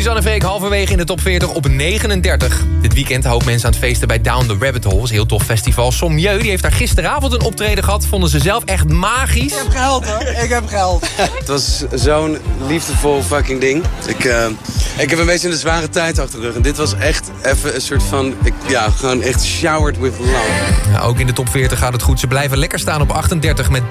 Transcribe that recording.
Suzanne en Freek halverwege in de top 40 op 39. Dit weekend houden mensen aan het feesten bij Down the Rabbit Hole. Dat is een heel tof festival. Sommieu die heeft daar gisteravond een optreden gehad. Vonden ze zelf echt magisch. Ik heb geld hoor, ik heb geld. Het was zo'n liefdevol fucking ding. Ik heb een beetje een zware tijd achter de rug. En dit was echt even een soort van... gewoon echt showered with love. Ja, ook in de top 40 gaat het goed. Ze blijven lekker staan op 38 met